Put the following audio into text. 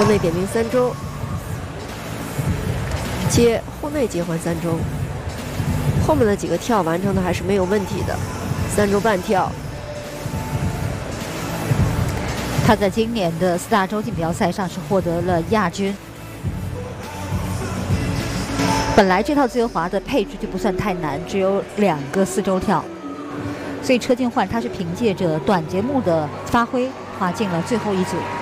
后内点名3周，接后内接换3周，后面的几个跳完成的还是没有问题的，3周半跳。 他在今年的4大洲锦标赛上是获得了亚军。本来这套自由滑的配置就不算太难，只有2个4周跳，所以车静焕他是凭借着短节目的发挥滑进了最后一组。